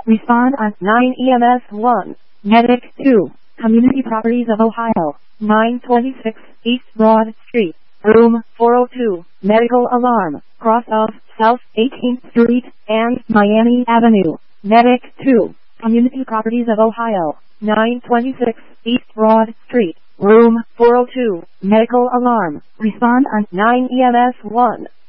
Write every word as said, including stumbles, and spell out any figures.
Respond on nine E M S one. Medic two. Community Properties of Ohio. nine twenty-six East Broad Street. Room four oh two. Medical alarm. Cross of South eighteenth Street and Miami Avenue. Medic two. Community Properties of Ohio. nine twenty-six East Broad Street. Room four oh two. Medical alarm. Respond on nine E M S one.